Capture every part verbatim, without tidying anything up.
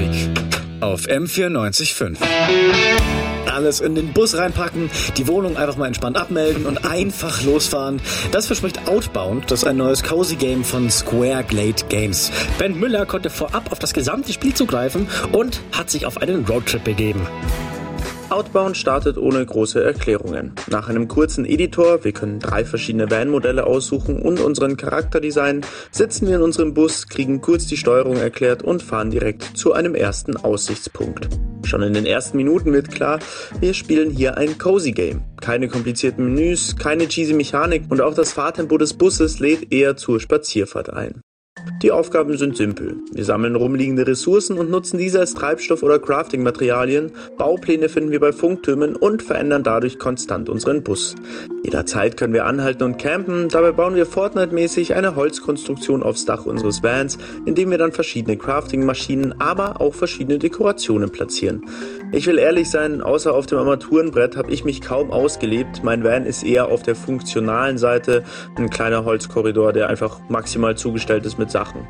Auf M vierundneunzig Komma fünf. Alles in den Bus reinpacken, die Wohnung einfach mal entspannt abmelden und einfach losfahren. Das verspricht Outbound, das ist ein neues Cozy Game von Square Glade Games. Ben Müller konnte vorab auf das gesamte Spiel zugreifen und hat sich auf einen Roadtrip begeben. Outbound startet ohne große Erklärungen. Nach einem kurzen Editor, wir können drei verschiedene Van-Modelle aussuchen und unseren Charakter designen, sitzen wir in unserem Bus, kriegen kurz die Steuerung erklärt und fahren direkt zu einem ersten Aussichtspunkt. Schon in den ersten Minuten wird klar, wir spielen hier ein Cozy Game. Keine komplizierten Menüs, keine cheesy Mechanik und auch das Fahrtempo des Busses lädt eher zur Spazierfahrt ein. Die Aufgaben sind simpel. Wir sammeln rumliegende Ressourcen und nutzen diese als Treibstoff oder Crafting-Materialien, Baupläne finden wir bei Funktürmen und verändern dadurch konstant unseren Bus. Jederzeit können wir anhalten und campen, dabei bauen wir Fortnite-mäßig eine Holzkonstruktion aufs Dach unseres Vans, indem wir dann verschiedene Crafting-Maschinen, aber auch verschiedene Dekorationen platzieren. Ich will ehrlich sein, außer auf dem Armaturenbrett habe ich mich kaum ausgelebt. Mein Van ist eher auf der funktionalen Seite, ein kleiner Holzkorridor, der einfach maximal zugestellt ist mit Sachen.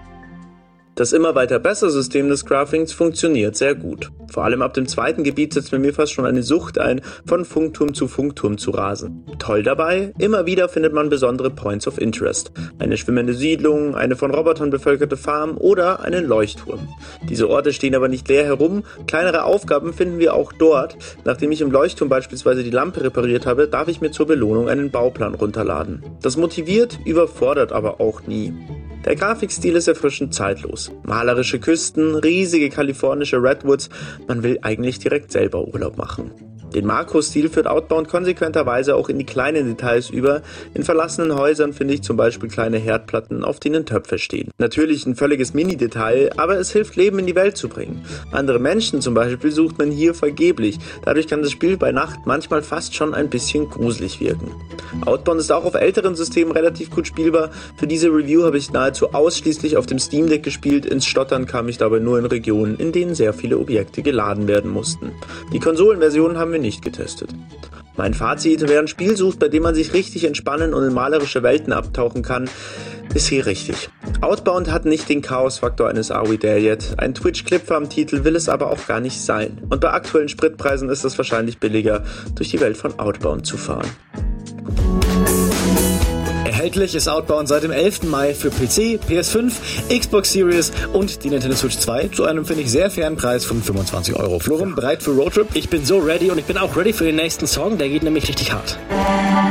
Das immer weiter bessere System des Craftings funktioniert sehr gut. Vor allem ab dem zweiten Gebiet setzt bei mir fast schon eine Sucht ein, von Funkturm zu Funkturm zu rasen. Toll dabei, immer wieder findet man besondere Points of Interest. Eine schwimmende Siedlung, eine von Robotern bevölkerte Farm oder einen Leuchtturm. Diese Orte stehen aber nicht leer herum, kleinere Aufgaben finden wir auch dort. Nachdem ich im Leuchtturm beispielsweise die Lampe repariert habe, darf ich mir zur Belohnung einen Bauplan runterladen. Das motiviert, überfordert aber auch nie. Der Grafikstil ist erfrischend zeitlos. Malerische Küsten, riesige kalifornische Redwoods, man will eigentlich direkt selber Urlaub machen. Den Makrostil führt Outbound konsequenterweise auch in die kleinen Details über. In verlassenen Häusern finde ich zum Beispiel kleine Herdplatten, auf denen Töpfe stehen. Natürlich ein völliges Mini-Detail, aber es hilft, Leben in die Welt zu bringen. Andere Menschen zum Beispiel sucht man hier vergeblich. Dadurch kann das Spiel bei Nacht manchmal fast schon ein bisschen gruselig wirken. Outbound ist auch auf älteren Systemen relativ gut spielbar. Für diese Review habe ich nahezu ausschließlich auf dem Steam Deck gespielt. Ins Stottern kam ich dabei nur in Regionen, in denen sehr viele Objekte geladen werden mussten. Die Konsolenversion haben wir nicht getestet. Mein Fazit: Wer ein Spiel sucht, bei dem man sich richtig entspannen und in malerische Welten abtauchen kann, ist hier richtig. Outbound hat nicht den Chaos-Faktor eines Are We There Yet. Ein Twitch-Clip am Titel will es aber auch gar nicht sein. Und bei aktuellen Spritpreisen ist es wahrscheinlich billiger, durch die Welt von Outbound zu fahren. Erhältlich ist Outbound seit dem elften Mai für P C, P S fünf, Xbox Series und die Nintendo Switch zwei zu einem, finde ich, sehr fairen Preis von fünfundzwanzig Euro. Florum, bereit für Roadtrip? Ich bin so ready und ich bin auch ready für den nächsten Song, der geht nämlich richtig hart.